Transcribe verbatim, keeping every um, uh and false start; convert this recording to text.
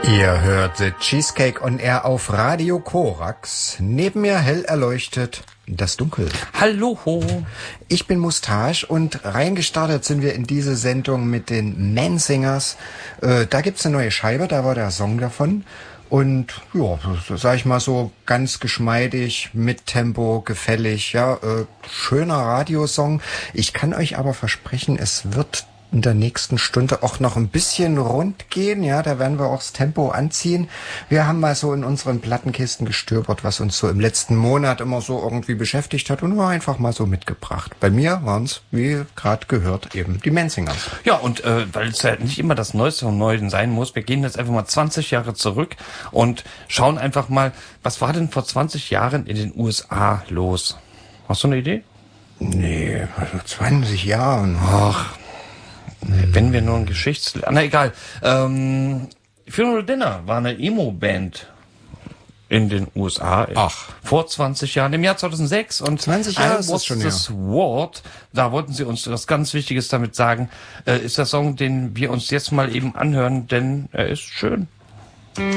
Ihr hört The Cheesecake on Air auf Radio Korax. Neben mir hell erleuchtet das Dunkel. Hallo. Ich bin Mustache und reingestartet sind wir in diese Sendung mit den Mansingers. Äh, da gibt's eine neue Scheibe, da war der Song davon. Und ja, sag ich mal so, ganz geschmeidig, mit Tempo, gefällig, ja, äh, schöner Radiosong. Ich kann euch aber versprechen, es wird in der nächsten Stunde auch noch ein bisschen rund gehen, ja, da werden wir auch das Tempo anziehen. Wir haben mal so in unseren Plattenkisten gestöbert, was uns so im letzten Monat immer so irgendwie beschäftigt hat und nur einfach mal so mitgebracht. Bei mir waren es, wie gerade gehört, eben die Mansingers. Ja, und äh, weil es ja nicht immer das Neueste vom Neuen sein muss, wir gehen jetzt einfach mal zwanzig Jahre zurück und schauen einfach mal, was war denn vor zwanzig Jahren in den U S A los? Hast du eine Idee? Nee, also zwanzig Jahren. Ach, wenn wir nur ein Geschichts... Na egal. Ähm, Funeral Dinner war eine Emo-Band in den U S A. Ach. Vor zwanzig Jahren, im Jahr zweitausendsechs. Und zwanzig Jahre ist das was schon, das ja. Wort, da wollten sie uns was ganz Wichtiges damit sagen, äh, ist der Song, den wir uns jetzt mal eben anhören, denn er ist schön.